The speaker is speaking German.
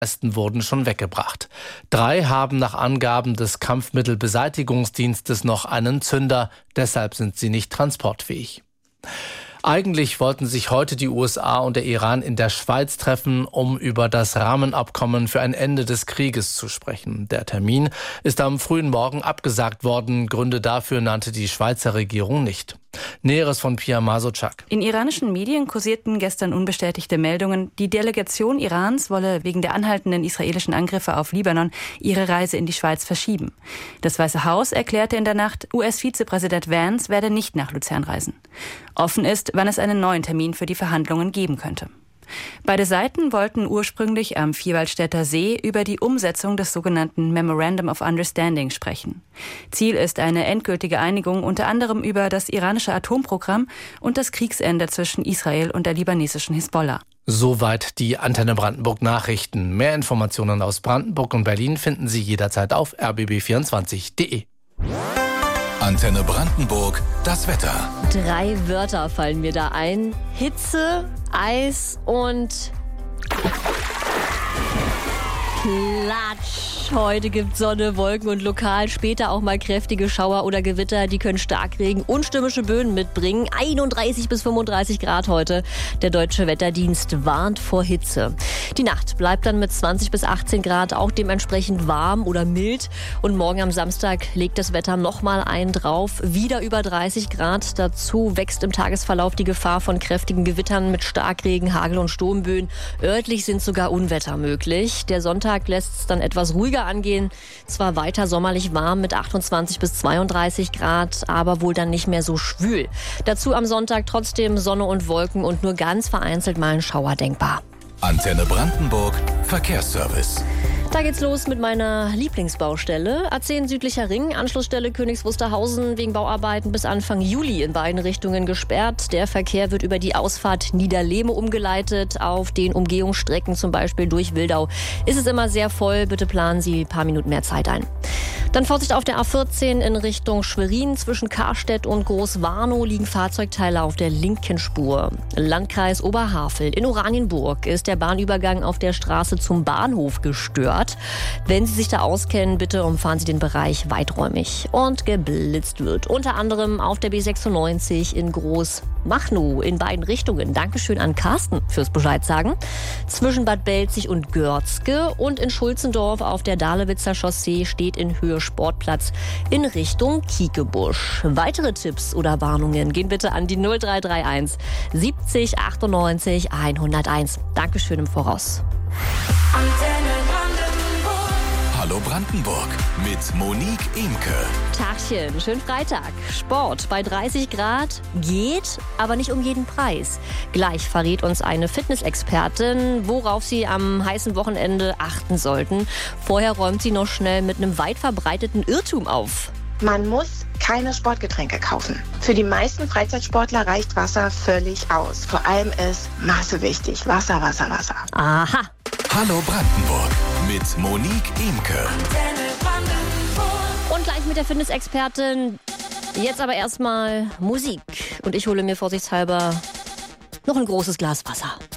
meisten wurden schon weggebracht. 3 haben nach Angaben des Kampfmittelbeseitigungsdienstes noch einen Zünder, deshalb sind sie nicht transportfähig. Eigentlich wollten sich heute die USA und der Iran in der Schweiz treffen, um über das Rahmenabkommen für ein Ende des Krieges zu sprechen. Der Termin ist am frühen Morgen abgesagt worden. Gründe dafür nannte die Schweizer Regierung nicht. Näheres von Pia Masocak. In iranischen Medien kursierten gestern unbestätigte Meldungen, die Delegation Irans wolle wegen der anhaltenden israelischen Angriffe auf Libanon ihre Reise in die Schweiz verschieben. Das Weiße Haus erklärte in der Nacht, US-Vizepräsident Vance werde nicht nach Luzern reisen. Offen ist, wann es einen neuen Termin für die Verhandlungen geben könnte. Beide Seiten wollten ursprünglich am Vierwaldstätter See über die Umsetzung des sogenannten Memorandum of Understanding sprechen. Ziel ist eine endgültige Einigung unter anderem über das iranische Atomprogramm und das Kriegsende zwischen Israel und der libanesischen Hisbollah. Soweit die Antenne Brandenburg Nachrichten. Mehr Informationen aus Brandenburg und Berlin finden Sie jederzeit auf rbb24.de. Antenne Brandenburg, das Wetter. 3 Wörter fallen mir da ein. Hitze, Eis und Klatsch. Heute gibt Sonne, Wolken und lokal später auch mal kräftige Schauer oder Gewitter. Die können Starkregen und stürmische Böen mitbringen. 31 bis 35 Grad heute. Der Deutsche Wetterdienst warnt vor Hitze. Die Nacht bleibt dann mit 20 bis 18 Grad auch dementsprechend warm oder mild. Und morgen am Samstag legt das Wetter nochmal einen drauf. Wieder über 30 Grad. Dazu wächst im Tagesverlauf die Gefahr von kräftigen Gewittern mit Starkregen, Hagel und Sturmböen. Örtlich sind sogar Unwetter möglich. Der Sonntag lässt es dann etwas ruhiger angehen. Zwar weiter sommerlich warm mit 28 bis 32 Grad, aber wohl dann nicht mehr so schwül. Dazu am Sonntag trotzdem Sonne und Wolken und nur ganz vereinzelt mal ein Schauer denkbar. Antenne Brandenburg, Verkehrsservice. Da geht's los mit meiner Lieblingsbaustelle. A10 Südlicher Ring, Anschlussstelle Königs Wusterhausen, wegen Bauarbeiten bis Anfang Juli in beiden Richtungen gesperrt. Der Verkehr wird über die Ausfahrt Niederlehme umgeleitet. Auf den Umgehungsstrecken, zum Beispiel durch Wildau, ist es immer sehr voll. Bitte planen Sie ein paar Minuten mehr Zeit ein. Dann Vorsicht auf der A14 in Richtung Schwerin. Zwischen Karstedt und Großwarnow liegen Fahrzeugteile auf der linken Spur. Landkreis Oberhavel in Oranienburg ist der Bahnübergang auf der Straße zum Bahnhof gestört. Wenn Sie sich da auskennen, bitte umfahren Sie den Bereich weiträumig. Und geblitzt wird unter anderem auf der B96 in Großmachnow in beiden Richtungen. Dankeschön an Carsten fürs Bescheid sagen. Zwischen Bad Belzig und Görzke und in Schulzendorf auf der Dahlewitzer Chaussee steht in Höhe Sportplatz in Richtung Kiekebusch. Weitere Tipps oder Warnungen gehen bitte an die 0331 70 98 101. Dankeschön im Voraus. Hallo Brandenburg mit Monique Imke. Tagchen, schönen Freitag. Sport bei 30 Grad geht, aber nicht um jeden Preis. Gleich verrät uns eine Fitnessexpertin, worauf Sie am heißen Wochenende achten sollten. Vorher räumt sie noch schnell mit einem weit verbreiteten Irrtum auf. Man muss keine Sportgetränke kaufen. Für die meisten Freizeitsportler reicht Wasser völlig aus. Vor allem ist Maße wichtig. Wasser, Wasser, Wasser. Aha. Hallo Brandenburg mit Monique Imke. Und gleich mit der Fitnessexpertin. Jetzt aber erstmal Musik. Und ich hole mir vorsichtshalber noch ein großes Glas Wasser.